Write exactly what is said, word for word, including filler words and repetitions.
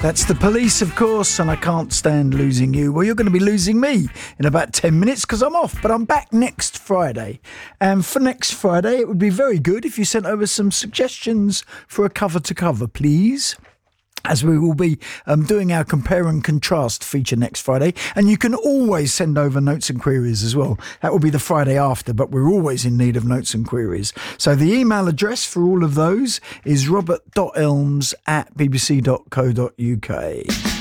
That's The Police, of course, and I Can't Stand Losing You. Well, you're going to be losing me in about ten minutes because I'm off, but I'm back next Friday. And for next Friday, it would be very good if you sent over some suggestions for a cover to cover, please, as we will be um, doing our compare and contrast feature next Friday. And you can always send over notes and queries as well. That will be the Friday after, but we're always in need of notes and queries. So the email address for all of those is robert dot elms at bbc dot co dot uk.